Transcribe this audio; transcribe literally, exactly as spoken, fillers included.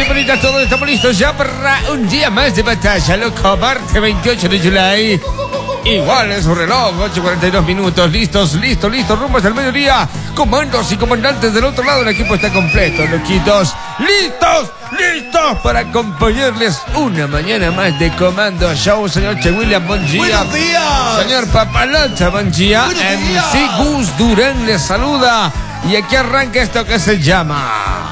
bienvenidos a todos. Estamos listos ya para un día más de batalla, loco. Martes veintiocho de julio. Igual es su reloj, ocho cuarenta y dos minutos. Listos, listos, listos. Rumbo hasta el mediodía. Comandos y comandantes del otro lado. El equipo está completo, loquitos. Listos, listos para acompañarles una mañana más de Comando Show. Señor Che William, buen día. Buenos días. Señor Papalota, buen día. Buenos M C días. Gus Durán les saluda. Y aquí arranca esto que se llama...